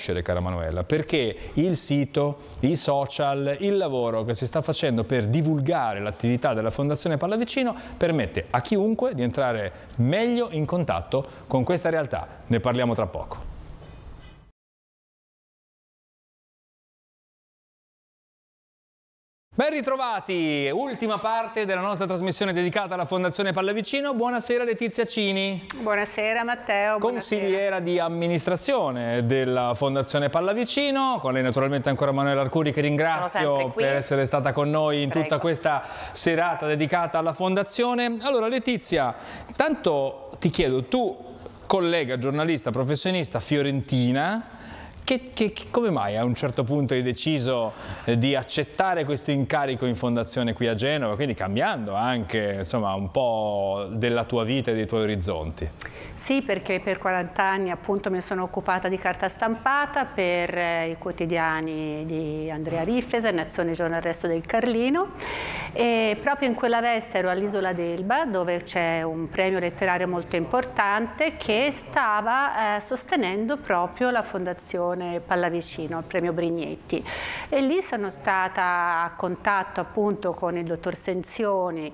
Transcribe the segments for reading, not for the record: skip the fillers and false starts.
conoscere, cara Manuela, perché il sito, i social, il lavoro che si sta facendo per divulgare l'attività della Fondazione Pallavicino permette a chiunque di entrare meglio in contatto con questa realtà. Ne parliamo tra poco. Ben ritrovati, ultima parte della nostra trasmissione dedicata alla Fondazione Pallavicino. Buonasera Letizia Cini. Buonasera Matteo. Consigliera di amministrazione della Fondazione Pallavicino, con lei naturalmente ancora Manuela Arcuri, che ringrazio per essere stata con noi in tutta questa serata dedicata alla Fondazione. Allora Letizia, tanto ti chiedo, tu collega, giornalista, professionista fiorentina, come mai a un certo punto hai deciso di accettare questo incarico in fondazione qui a Genova, quindi cambiando anche insomma un po' della tua vita e dei tuoi orizzonti? Sì, perché per 40 anni appunto mi sono occupata di carta stampata per i quotidiani di Andrea Riffesa, Nazione, Giorno, il Resto del Carlino, e proprio in quella veste ero all'Isola d'Elba, dove c'è un premio letterario molto importante che stava sostenendo proprio la Fondazione Pallavicino, il premio Brignetti, e lì sono stata a contatto appunto con il dottor Senzioni,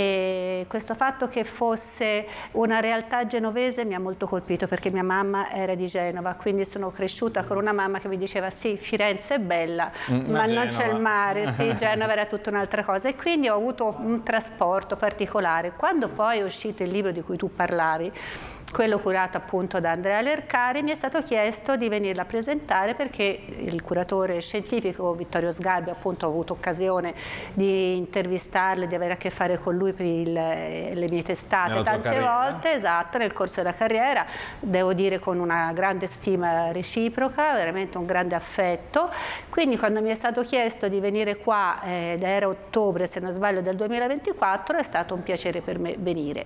e questo fatto che fosse una realtà genovese mi ha molto colpito, perché mia mamma era di Genova, quindi sono cresciuta con una mamma che mi diceva sì, Firenze è bella, ma non c'è il mare, sì, Genova era tutta un'altra cosa, e quindi ho avuto un trasporto particolare. Quando poi è uscito il libro di cui tu parlavi, quello curato appunto da Andrea Lercari, mi è stato chiesto di venirla a presentare, perché il curatore scientifico Vittorio Sgarbi, appunto ho avuto occasione di intervistarlo e di avere a che fare con lui per le mie testate tante volte, esatto, nel corso della carriera, devo dire con una grande stima reciproca, veramente un grande affetto. Quindi quando mi è stato chiesto di venire qua, ed era ottobre se non sbaglio del 2024, è stato un piacere per me venire.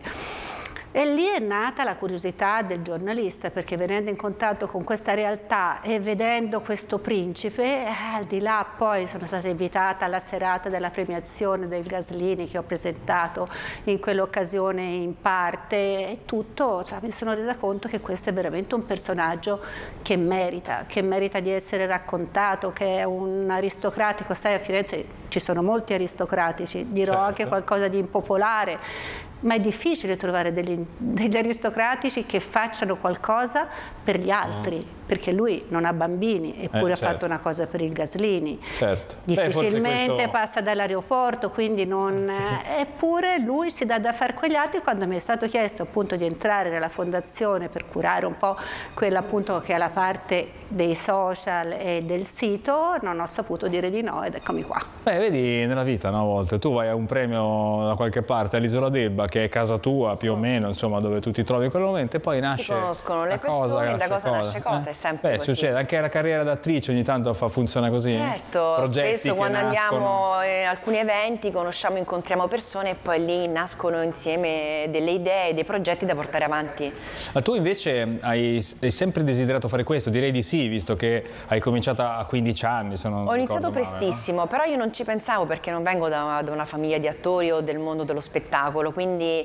E lì è nata la curiosità del giornalista, perché venendo in contatto con questa realtà e vedendo questo principe, al di là poi sono stata invitata alla serata della premiazione del Gaslini che ho presentato in quell'occasione in parte, e tutto, cioè, mi sono resa conto che questo è veramente un personaggio che merita di essere raccontato, che è un aristocratico. Sai, a Firenze ci sono molti aristocratici, dirò anche qualcosa di impopolare, ma è difficile trovare degli aristocratici che facciano qualcosa per gli altri, perché lui non ha bambini, eppure ha fatto una cosa per il Gaslini. Difficilmente passa dall'aeroporto, quindi non... Eppure lui si dà da fare quegli altri. Quando mi è stato chiesto appunto di entrare nella fondazione per curare un po' quella appunto che è la parte dei social e del sito, non ho saputo dire di no, ed eccomi qua. Vedi nella vita, no, a volte tu vai a un premio da qualche parte all'Isola d'Elba, che è casa tua più o meno, insomma, dove tu ti trovi in quel momento, e poi nasce, si conoscono le persone, da cosa nasce cosa, è sempre così. Succede, anche la carriera d'attrice ogni tanto funziona così. Certo, progetti spesso quando andiamo a alcuni eventi conosciamo, incontriamo persone, e poi lì nascono insieme delle idee, dei progetti da portare avanti. Ma tu invece hai sempre desiderato fare questo? Direi di sì, visto che hai cominciato a 15 anni. Ho iniziato prestissimo, però io non ci pensavo, perché non vengo da una famiglia di attori o del mondo dello spettacolo, quindi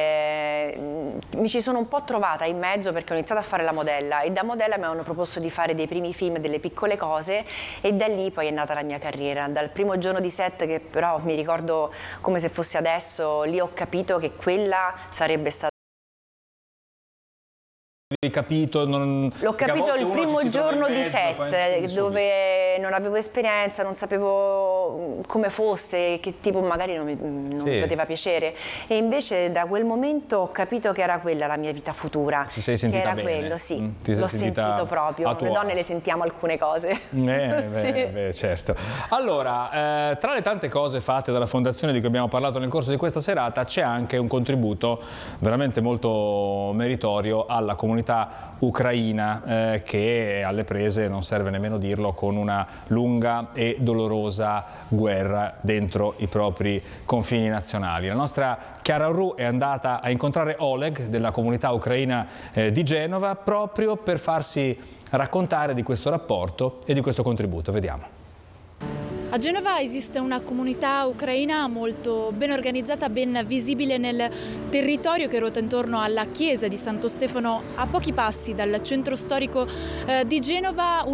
mi ci sono un po' trovata in mezzo, perché ho iniziato a fare la modella, e da modella mi avevano proposto di fare dei primi film, delle piccole cose, e da lì poi è nata la mia carriera. Dal primo giorno di set, che però mi ricordo come se fosse adesso, lì ho capito che quella sarebbe stata... L'ho capito il primo giorno di set, dove non avevo esperienza, non sapevo come fosse, che tipo magari non mi poteva piacere, e invece da quel momento ho capito che era quella la mia vita futura. Ci sei sentita che era bene? Quello, sì, l'ho sentito proprio. Le donne le sentiamo alcune cose. Certo. Allora, tra le tante cose fatte dalla Fondazione di cui abbiamo parlato nel corso di questa serata, c'è anche un contributo veramente molto meritorio alla comunità ucraina, che è alle prese, non serve nemmeno dirlo, con una lunga e dolorosa guerra dentro i propri confini nazionali. La nostra Chiara Orru è andata a incontrare Oleg della comunità ucraina di Genova, proprio per farsi raccontare di questo rapporto e di questo contributo. Vediamo. A Genova esiste una comunità ucraina molto ben organizzata, ben visibile nel territorio che ruota intorno alla chiesa di Santo Stefano, a pochi passi dal centro storico di Genova.